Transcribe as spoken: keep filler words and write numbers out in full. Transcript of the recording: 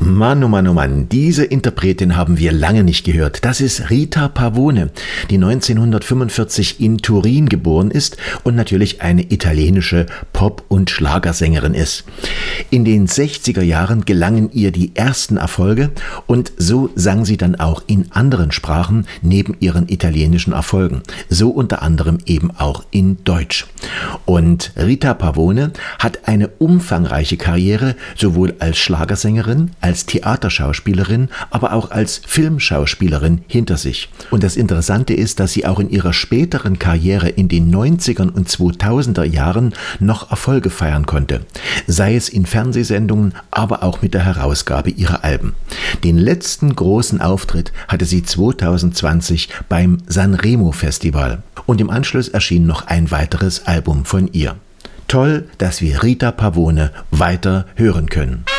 Mann, oh Mann, oh Mann, diese Interpretin haben wir lange nicht gehört. Das ist Rita Pavone, die neunzehnhundertfünfundvierzig in Turin geboren ist und natürlich eine italienische Pop- und Schlagersängerin ist. In den sechziger Jahren gelangen ihr die ersten Erfolge und so sang sie dann auch in anderen Sprachen neben ihren italienischen Erfolgen, so unter anderem eben auch in Deutsch. Und Rita Pavone hat eine umfangreiche Karriere, sowohl als Schlagersängerin, als Theaterschauspielerin, aber auch als Filmschauspielerin hinter sich. Und das Interessante ist, dass sie auch in ihrer späteren Karriere in den neunzigern und zweitausender Jahren noch Erfolge feiern konnte. Sei es in Fernsehsendungen, aber auch mit der Herausgabe ihrer Alben. Den letzten großen Auftritt hatte sie zweitausendzwanzig beim Sanremo Festival. Und im Anschluss erschien noch ein weiteres Album von ihr. Toll, dass wir Rita Pavone weiter hören können.